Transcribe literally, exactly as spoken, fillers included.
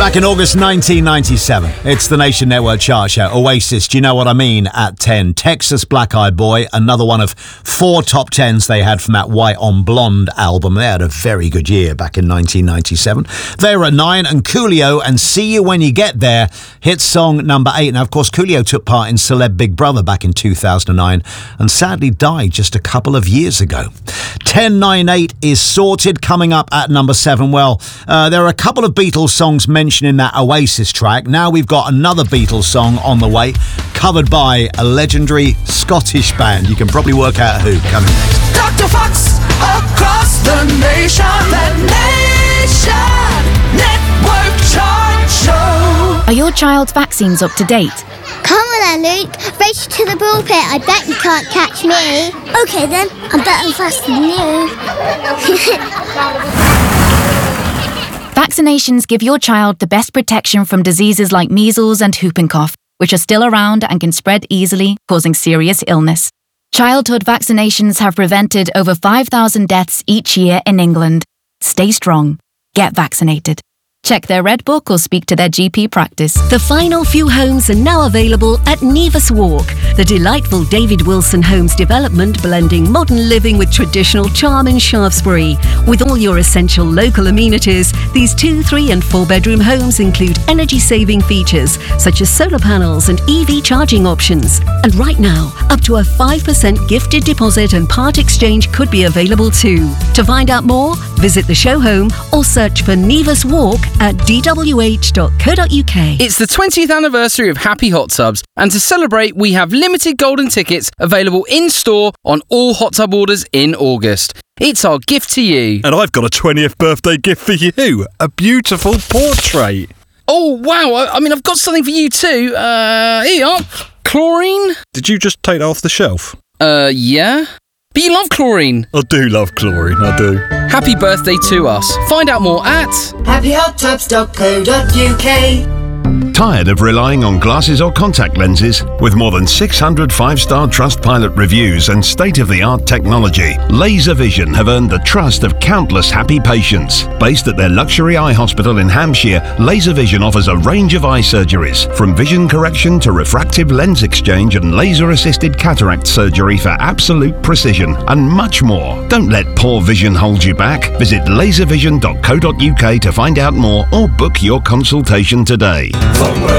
Back in August nineteen ninety-seven, it's the Nation Network chart show. Oasis, Do You Know What I Mean? At ten. Texas Black Eyed Boy, another one of four top tens they had from that White on Blonde album. They had a very good year back in nineteen ninety-seven. They were at nine, and Coolio and See You When You Get There, hit song number eight. Now, of course, Coolio took part in Celeb Big Brother back in two thousand nine and sadly died just a couple of years ago. ten nine eight is Sorted, coming up at number seven. Well, uh, there are a couple of Beatles songs mentioned in that Oasis track. Now we've got another Beatles song on the way, covered by a legendary Scottish band. You can probably work out who. Coming next. Doctor Fox, across the nation, the Nation Network Chart Show. Are your child's vaccines up to date? Come on then, Luke. Race to the pulpit. I bet you can't catch me. OK then, I'm better faster than you. Vaccinations give your child the best protection from diseases like measles and whooping cough, which are still around and can spread easily, causing serious illness. Childhood vaccinations have prevented over five thousand deaths each year in England. Stay strong. Get vaccinated. Check their Red Book or speak to their G P practice. The final few homes are now available at Nevis Walk, the delightful David Wilson Homes development blending modern living with traditional charm in Shaftesbury. With all your essential local amenities, these two, three and four bedroom homes include energy-saving features such as solar panels and E V charging options. And right now, up to a five percent gifted deposit and part exchange could be available too. To find out more, visit the show home or search for Nevis Walk at d w h dot co dot u k. It's the twentieth anniversary of Happy Hot Tubs, and to celebrate, we have limited golden tickets available in-store on all hot tub orders in August. It's our gift to you. And I've got a twentieth birthday gift for you, a beautiful portrait. Oh, wow, I, I mean, I've got something for you too. Uh, here you are. Chlorine? Did you just take that off the shelf? Uh, yeah. But you love chlorine. I do love chlorine, I do. Happy birthday to us. Find out more at happy hot tubs dot co dot u k. Tired of relying on glasses or contact lenses? With more than six hundred five-star Trustpilot reviews and state-of-the-art technology, Laser Vision have earned the trust of countless happy patients. Based at their luxury eye hospital in Hampshire, Laser Vision offers a range of eye surgeries, from vision correction to refractive lens exchange and laser-assisted cataract surgery for absolute precision, and much more. Don't let poor vision hold you back. Visit laser vision dot co dot u k to find out more or book your consultation today. From